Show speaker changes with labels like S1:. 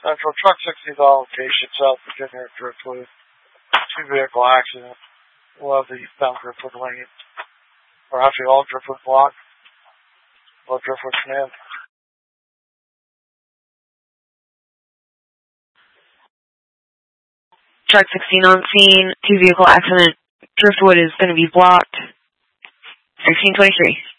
S1: Central Truck 60th location, South Virginia, Driftwood. 2-vehicle accident. We'll have the eastbound Driftwood lane. Or actually all Driftwood block. All Driftwood command.
S2: Truck 16 on scene. 2-vehicle accident. Driftwood is going to be blocked. 1623.